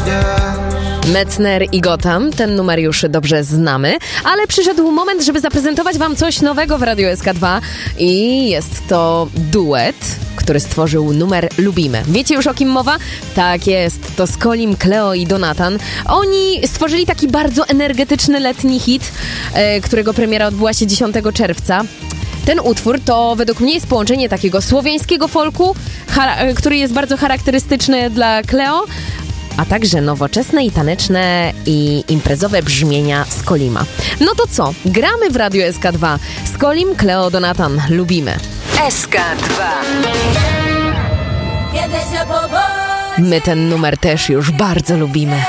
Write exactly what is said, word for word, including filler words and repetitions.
Metzner i Gotham, ten numer już dobrze znamy, ale przyszedł moment, żeby zaprezentować wam coś nowego w Radiu S K dwa i jest to duet, który stworzył numer Lubimy. Wiecie już, o kim mowa? Tak jest, to Skolim, Cleo i Donatan. Oni stworzyli taki bardzo energetyczny letni hit, e, którego premiera odbyła się dziesiątego czerwca. Ten utwór to według mnie jest połączenie takiego słowiańskiego folku, chara- który jest bardzo charakterystyczny dla Cleo, a także nowoczesne i taneczne i imprezowe brzmienia Skolima. No to co? Gramy w Radiu S K dwa. Skolim, Cleo, Donatan. Lubimy. S K dwa. My ten numer też już bardzo lubimy.